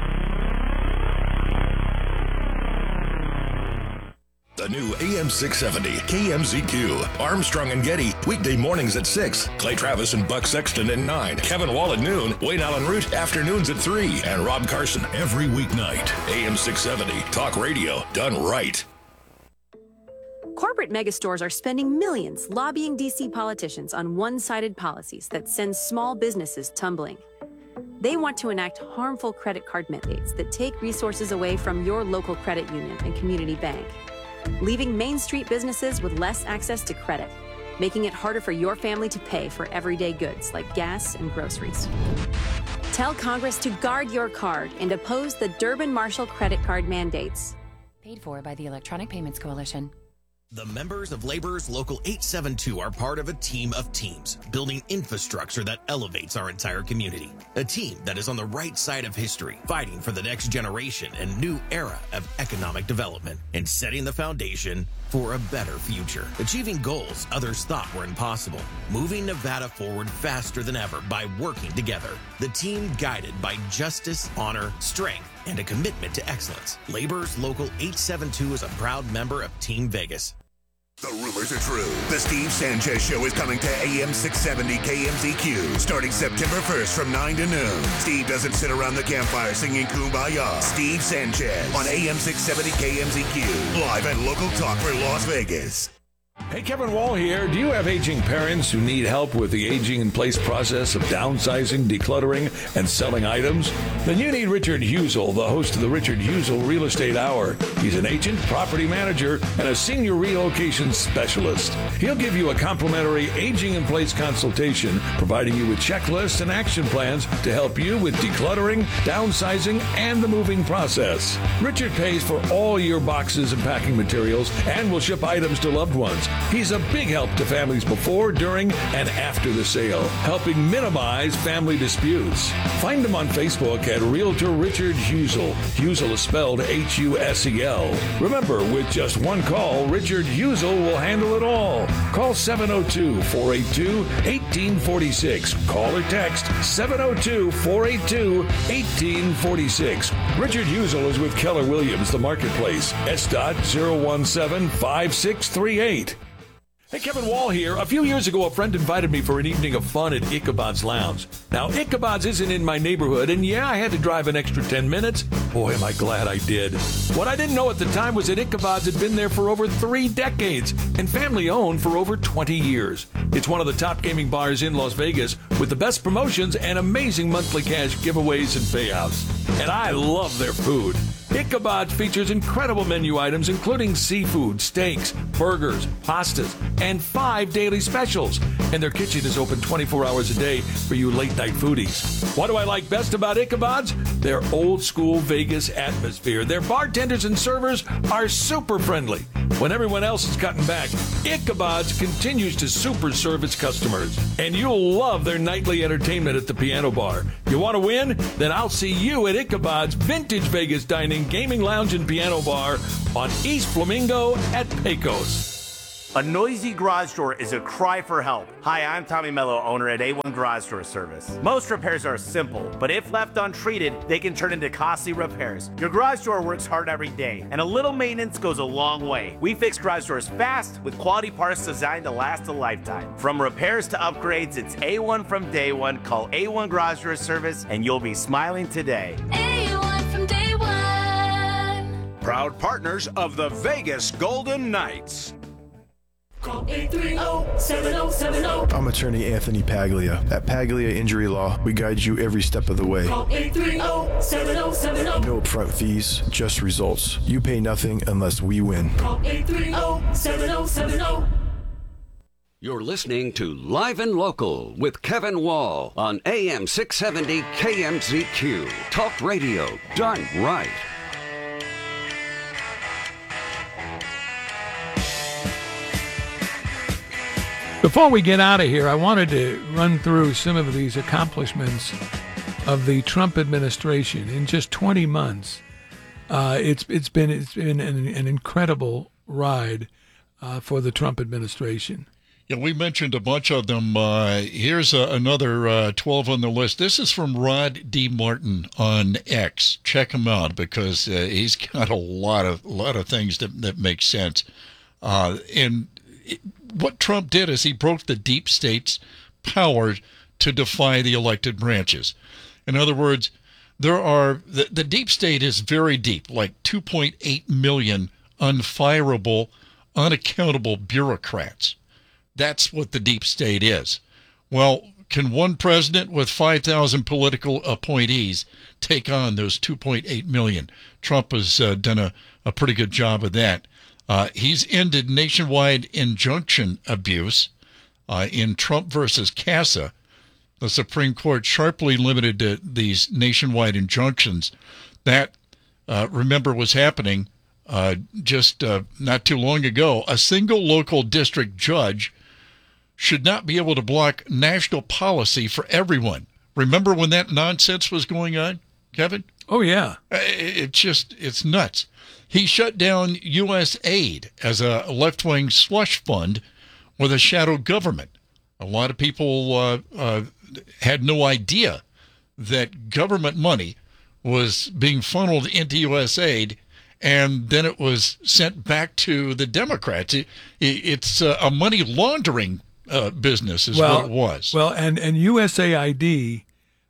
The new AM 670 KMZQ. Armstrong and Getty, weekday mornings at 6. Clay Travis and Buck Sexton at 9. Kevin Wall at noon. Wayne Allen Root, afternoons at 3. And Rob Carson every weeknight. AM 670, talk radio done right. Corporate megastores are spending millions lobbying D.C. politicians on one-sided policies that send small businesses tumbling. They want to enact harmful credit card mandates that take resources away from your local credit union and community bank, leaving Main Street businesses with less access to credit, making it harder for your family to pay for everyday goods like gas and groceries. Tell Congress to guard your card and oppose the Durbin-Marshall credit card mandates. Paid for by the Electronic Payments Coalition. The members of Laborers Local 872 are part of a team of teams, building infrastructure that elevates our entire community. A team that is on the right side of history, fighting for the next generation and new era of economic development, and setting the foundation for a better future. Achieving goals others thought were impossible. Moving Nevada forward faster than ever by working together. The team guided by justice, honor, strength, and a commitment to excellence. Laborers Local 872 is a proud member of Team Vegas. The rumors are true. The Steve Sanchez Show is coming to AM 670 KMZQ starting September 1st from 9 to noon. Steve doesn't sit around the campfire singing Kumbaya. Steve Sanchez on AM 670 KMZQ. Live and local talk for Las Vegas. Hey, Kevin Wall here. Do you have aging parents who need help with the aging-in-place process of downsizing, decluttering, and selling items? Then you need Richard Husel, the host of the Richard Husel Real Estate Hour. He's an agent, property manager, and a senior relocation specialist. He'll give you a complimentary aging-in-place consultation, providing you with checklists and action plans to help you with decluttering, downsizing, and the moving process. Richard pays for all your boxes and packing materials and will ship items to loved ones. He's a big help to families before, during, and after the sale, helping minimize family disputes. Find him on Facebook at Realtor Richard Husel. Husel is spelled H-U-S-E-L. Remember, with just one call, Richard Husel will handle it all. Call 702-482-1846. Call or text 702-482-1846. Richard Husel is with Keller Williams, the Marketplace. S.017-5638. Hey, Kevin Wall here. A few years ago, a friend invited me for an evening of fun at Ichabod's Lounge. Now, Ichabod's isn't in my neighborhood, and yeah, I had to drive an extra 10 minutes. Boy, am I glad I did. What I didn't know at the time was that Ichabod's had been there for over 3 decades and family-owned for over 20 years. It's one of the top gaming bars in Las Vegas with the best promotions and amazing monthly cash giveaways and payouts. And I love their food. Ichabod's features incredible menu items including seafood, steaks, burgers, pastas, and 5 daily specials. And their kitchen is open 24 hours a day for you late-night foodies. What do I like best about Ichabod's? Their old-school Vegas atmosphere. Their bartenders and servers are super friendly. When everyone else is cutting back, Ichabod's continues to super serve its customers. And you'll love their nightly entertainment at the piano bar. You want to win? Then I'll see you at Ichabod's Vintage Vegas Dining, Gaming Lounge, and Piano Bar on East Flamingo at Pecos. A noisy garage door is a cry for help. Hi, I'm Tommy Mello, owner at A1 Garage Door Service. Most repairs are simple, but if left untreated, they can turn into costly repairs. Your garage door works hard every day, and a little maintenance goes a long way. We fix garage doors fast with quality parts designed to last a lifetime. From repairs to upgrades, it's A1 from day one. Call A1 Garage Door Service, and you'll be smiling today. A1 from day one. Proud partners of the Vegas Golden Knights. Call 830-7070. I'm attorney Anthony Paglia. At Paglia Injury Law, we guide you every step of the way. Call 830-7070. No upfront fees, just results. You pay nothing unless we win. Call 830-7070. You're listening to Live and Local with Kevin Wall on AM 670 KMZQ. Talk radio done right. Before we get out of here, I wanted to run through some of these accomplishments of the Trump administration in just 20 months. It's been an incredible ride for the Trump administration. Yeah, we mentioned a bunch of them. Here's another 12 on the list. This is from Rod D. Martin on X. Check him out because he's got a lot of things that make sense. What Trump did is he broke the deep state's power to defy the elected branches. In other words, the deep state is very deep, like 2.8 million unfireable, unaccountable bureaucrats. That's what the deep state is. Well, can one president with 5,000 political appointees take on those 2.8 million? Trump has done a pretty good job of that. He's ended nationwide injunction abuse in Trump versus CASA. The Supreme Court sharply limited these nationwide injunctions. That, remember, was happening just not too long ago. A single local district judge should not be able to block national policy for everyone. Remember when that nonsense was going on, Kevin? Oh, yeah. It's nuts. He shut down U.S. aid as a left-wing slush fund with a shadow government. A lot of people had no idea that government money was being funneled into U.S. aid, and then it was sent back to the Democrats. It's a money laundering business is what it was. Well, and USAID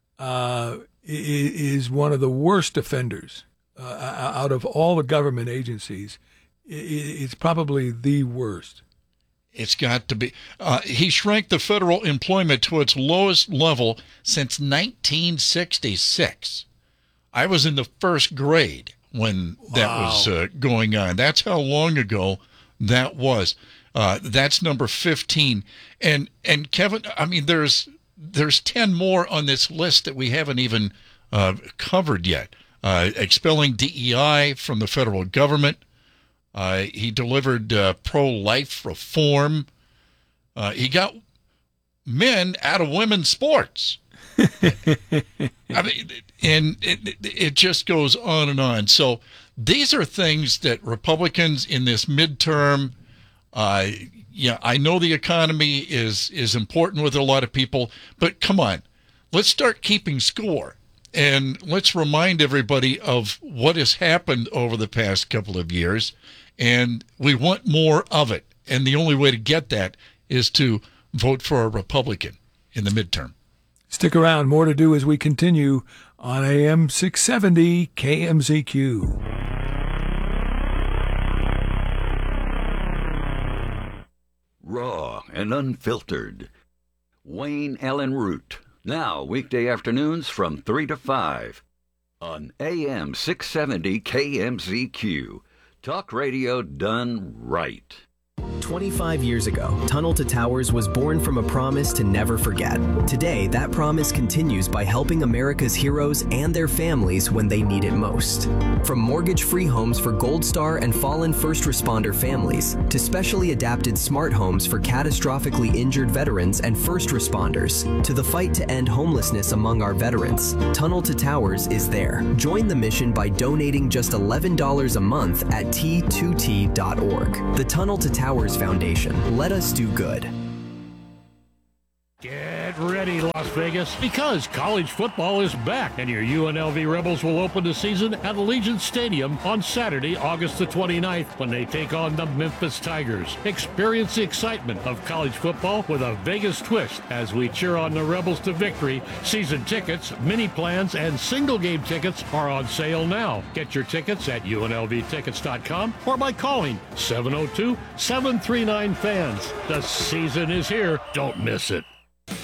is one of the worst offenders. Out of all the government agencies, it's probably the worst. It's got to be. He shrank the federal employment to its lowest level since 1966. I was in the first grade when that was going on. That's how long ago that was. That's number 15. And Kevin, I mean, there's 10 more on this list that we haven't even covered yet. Expelling DEI from the federal government. He delivered pro-life reform. He got men out of women's sports. I mean, and it just goes on and on. So these are things that Republicans in this midterm, I know the economy is important with a lot of people, but come on, let's start keeping score. And let's remind everybody of what has happened over the past couple of years, and we want more of it. And the only way to get that is to vote for a Republican in the midterm. Stick around. More to do as we continue on AM 670 KMZQ. Raw and unfiltered. Wayne Allen Root. Now, weekday afternoons from 3 to 5 on AM 670 KMZQ. Talk radio done right. 25 years ago, Tunnel to Towers was born from a promise to never forget. Today, that promise continues by helping America's heroes and their families when they need it most. From mortgage-free homes for Gold Star and fallen first responder families, to specially adapted smart homes for catastrophically injured veterans and first responders, to the fight to end homelessness among our veterans, Tunnel to Towers is there. Join the mission by donating just $11 a month at T2T.org. The Tunnel to Towers Foundation. Let us do good. Get ready, Las Vegas, because college football is back, and your UNLV Rebels will open the season at Allegiant Stadium on Saturday, August the 29th, when they take on the Memphis Tigers. Experience the excitement of college football with a Vegas twist as we cheer on the Rebels to victory. Season tickets, mini plans, and single game tickets are on sale now. Get your tickets at UNLVtickets.com or by calling 702-739-FANS. The season is here. Don't miss it.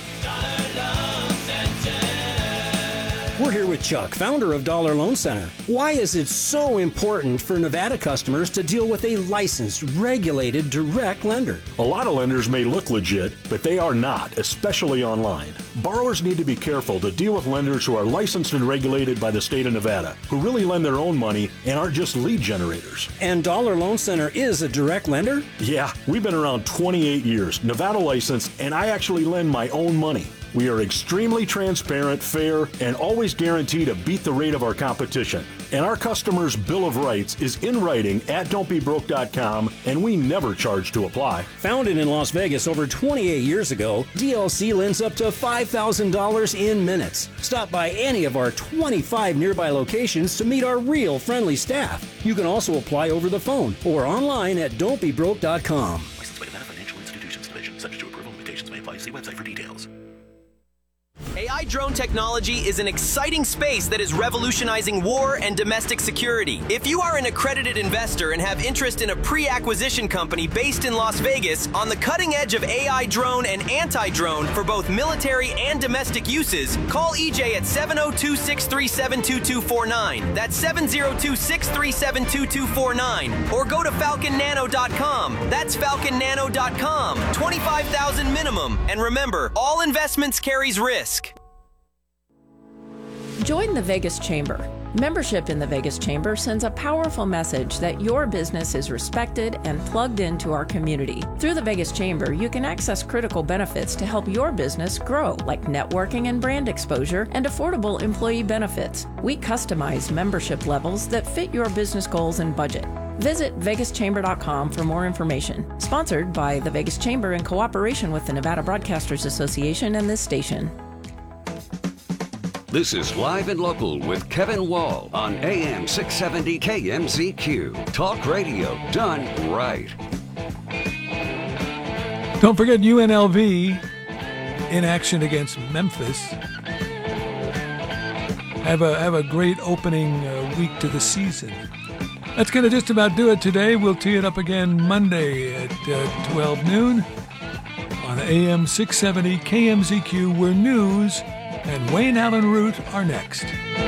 We're here with Chuck, founder of Dollar Loan Center. Why is it so important for Nevada customers to deal with a licensed, regulated, direct lender? A lot of lenders may look legit, but they are not, especially online. Borrowers need to be careful to deal with lenders who are licensed and regulated by the state of Nevada, who really lend their own money and aren't just lead generators. And Dollar Loan Center is a direct lender? Yeah, we've been around 28 years, Nevada licensed, and I actually lend my own money. We are extremely transparent, fair, and always guarantee to beat the rate of our competition. And our customers' Bill of Rights is in writing at don'tbebroke.com, and we never charge to apply. Founded in Las Vegas over 28 years ago, DLC lends up to $5,000 in minutes. Stop by any of our 25 nearby locations to meet our real friendly staff. You can also apply over the phone or online at don'tbebroke.com. Licensed by Nevada Financial Institutions Division, subject to approval. Limitations may apply. See website for details. AI drone technology is an exciting space that is revolutionizing war and domestic security. If you are an accredited investor and have interest in a pre-acquisition company based in Las Vegas on the cutting edge of AI drone and anti-drone for both military and domestic uses, call EJ at 702-637-2249. That's 702-637-2249. Or go to falconnano.com. That's falconnano.com. $25,000 minimum. And remember, all investments carries risk. Join the Vegas Chamber. Membership in the Vegas Chamber sends a powerful message that your business is respected and plugged into our community. Through the Vegas Chamber, you can access critical benefits to help your business grow, like networking and brand exposure and affordable employee benefits. We customize membership levels that fit your business goals and budget. Visit vegaschamber.com for more information. Sponsored by the Vegas Chamber in cooperation with the Nevada Broadcasters Association and this station. This is Live and Local with Kevin Wall on AM 670 KMZQ. Talk radio done right. Don't forget UNLV in action against Memphis. Have a great opening week to the season. That's going to just about do it today. We'll tee it up again Monday at 12 noon on AM 670 KMZQ, where news and Wayne Allen Root are next.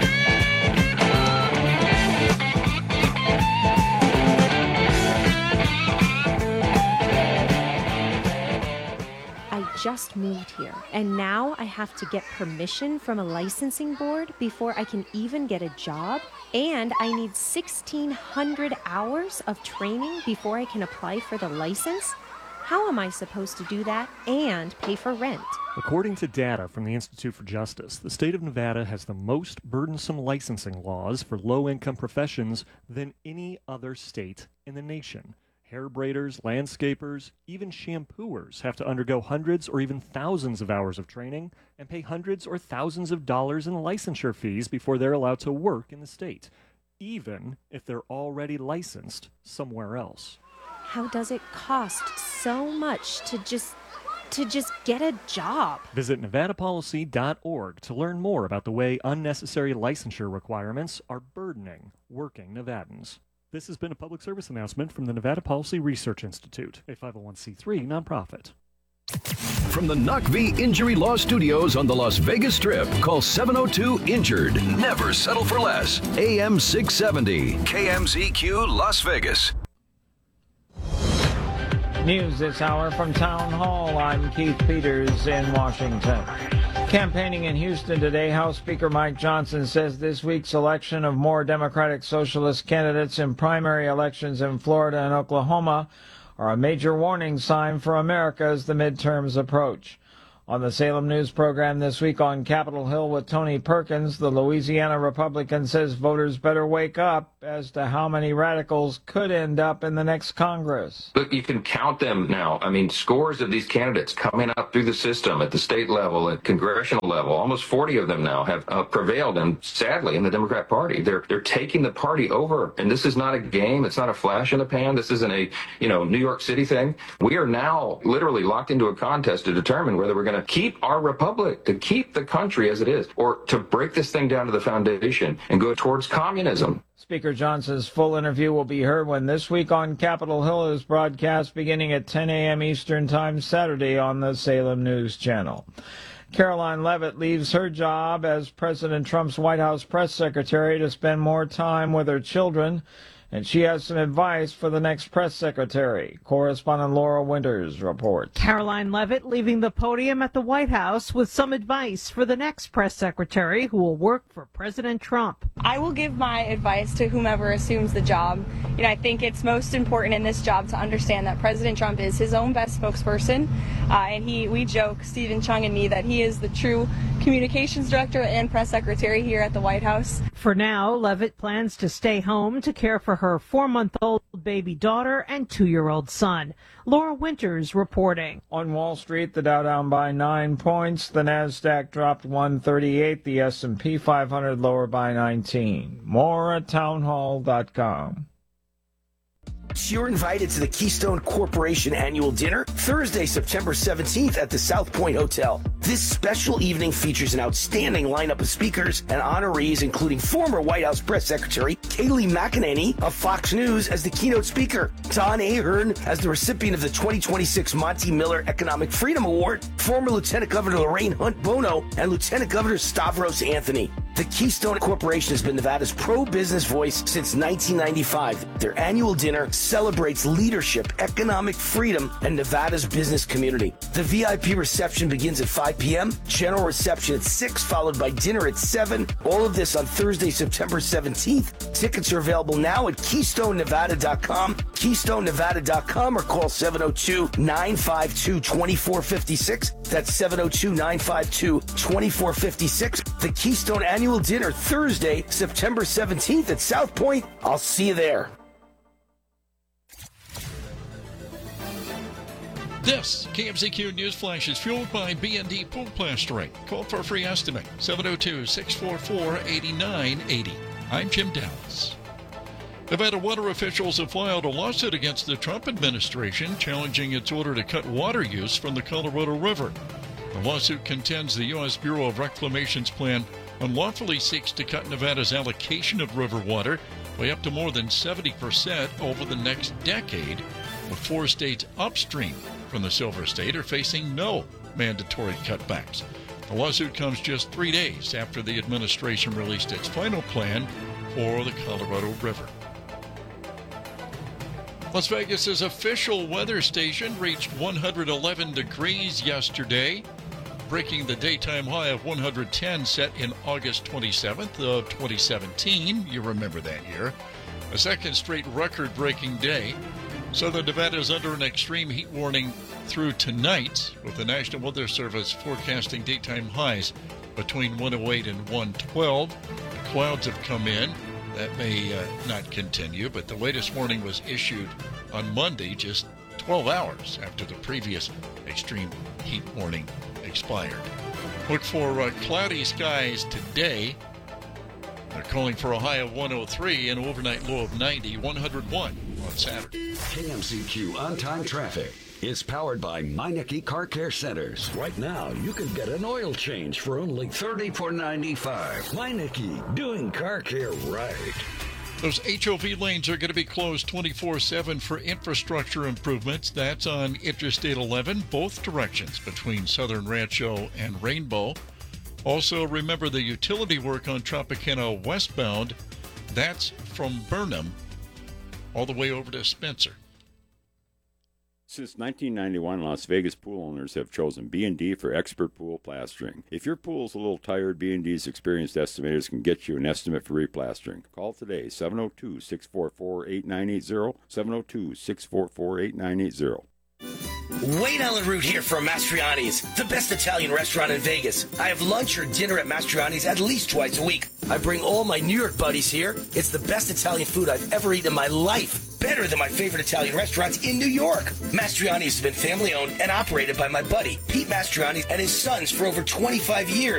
I just moved here, and now I have to get permission from a licensing board before I can even get a job, and I need 1,600 hours of training before I can apply for the license? How am I supposed to do that and pay for rent? According to data from the Institute for Justice, the state of Nevada has the most burdensome licensing laws for low-income professions than any other state in the nation. Hair braiders, landscapers, even shampooers have to undergo hundreds or even thousands of hours of training and pay hundreds or thousands of dollars in licensure fees before they're allowed to work in the state, even if they're already licensed somewhere else. How does it cost so much to just get a job? Visit nevadapolicy.org to learn more about the way unnecessary licensure requirements are burdening working Nevadans. This has been a public service announcement from the Nevada Policy Research Institute, a 501c3 nonprofit. From the NACV Injury Law Studios on the Las Vegas Strip, call 702-INJURED. Never settle for less. AM 670, KMZQ Las Vegas. News this hour from Town Hall. I'm Keith Peters in Washington. Campaigning in Houston today, House Speaker Mike Johnson says this week's election of more Democratic Socialist candidates in primary elections in Florida and Oklahoma are a major warning sign for America as the midterms approach. On the Salem News program this week on Capitol Hill with Tony Perkins, the Louisiana Republican says voters better wake up as to how many radicals could end up in the next Congress. Look, you can count them now. I mean, scores of these candidates coming up through the system at the state level, at congressional level. Almost 40 of them now have prevailed, and sadly, in the Democrat Party, they're taking the party over. And this is not a game. It's not a flash in the pan. This isn't a New York City thing. We are now literally locked into a contest to determine whether we're going to keep our republic, to keep the country as it is, or to break this thing down to the foundation and go towards communism. Speaker Johnson's full interview will be heard when This Week on Capitol Hill is broadcast beginning at 10 a.m. Eastern Time Saturday on the Salem News Channel. Caroline Leavitt leaves her job as President Trump's White House press secretary to spend more time with her children, and she has some advice for the next press secretary. Correspondent Laura Winters reports. Caroline Leavitt leaving the podium at the White House with some advice for the next press secretary who will work for President Trump. I will give my advice to whomever assumes the job. I think it's most important in this job to understand that President Trump is his own best spokesperson. And we joke, Stephen Chung and me, that he is the true communications director and press secretary here at the White House. For now, Leavitt plans to stay home to care for her 4-month-old baby daughter and 2-year-old son. Laura Winters reporting. On Wall Street, the Dow down by 9 points. The Nasdaq dropped 138. The S&P 500 lower by 19. More at townhall.com. You're invited to the Keystone Corporation annual dinner Thursday, September 17th at the South Point Hotel. This special evening features an outstanding lineup of speakers and honorees, including former White House Press Secretary Kayleigh McEnany of Fox News as the keynote speaker, Don Ahern as the recipient of the 2026 Monty Miller Economic Freedom Award, former Lieutenant Governor Lorraine Hunt Bono, and Lieutenant Governor Stavros Anthony. The Keystone Corporation has been Nevada's pro-business voice since 1995. Their annual dinner celebrates leadership, economic freedom, and Nevada's business community. The VIP reception begins at 5 p.m., general reception at 6, followed by dinner at 7. All of this on Thursday, September 17th. Tickets are available now at KeystoneNevada.com, KeystoneNevada.com, or call 702-952-2456. That's 702-952-2456. The Keystone Annual Dinner, Thursday, September 17th at South Point. I'll see you there. This KMZQ News Flash is fueled by B&D Pool Plastering. Call for a free estimate, 702-644-8980. I'm Jim Dallas. Nevada water officials have filed a lawsuit against the Trump administration challenging its order to cut water use from the Colorado River. The lawsuit contends the U.S. Bureau of Reclamation's plan unlawfully seeks to cut Nevada's allocation of river water by up to more than 70% over the next decade, with 4 states upstream from the Silver State are facing no mandatory cutbacks. The lawsuit comes just 3 days after the administration released its final plan for the Colorado River. Las Vegas's official weather station reached 111 degrees yesterday, breaking the daytime high of 110 set in August 27th of 2017. You remember that year. A second straight record-breaking day. Southern Nevada is under an extreme heat warning through tonight, with the National Weather Service forecasting daytime highs between 108 and 112. The clouds have come in. That may not continue, but the latest warning was issued on Monday, just 12 hours after the previous extreme heat warning expired. Look for cloudy skies today. They're calling for a high of 103 and an overnight low of 90, 101 on Saturday. KMZQ on-time traffic is powered by Meineke Car Care Centers. Right now, you can get an oil change for only $34.95. Meineke, doing car care right. Those HOV lanes are going to be closed 24/7 for infrastructure improvements. That's on Interstate 11, both directions between Southern Rancho and Rainbow. Also, remember the utility work on Tropicana westbound. That's from Burnham all the way over to Spencer. Since 1991, Las Vegas pool owners have chosen B&D for expert pool plastering. If your pool's a little tired, B&D's experienced estimators can get you an estimate for replastering. Call today, 702-644-8980, 702-644-8980. Wayne Allen Root here from Mastriani's, the best Italian restaurant in Vegas. I have lunch or dinner at Mastriani's at least twice a week. I bring all my New York buddies here. It's the best Italian food I've ever eaten in my life. Better than my favorite Italian restaurants in New York. Mastriani's has been family owned and operated by my buddy, Pete Mastriani, and his sons for over 25 years.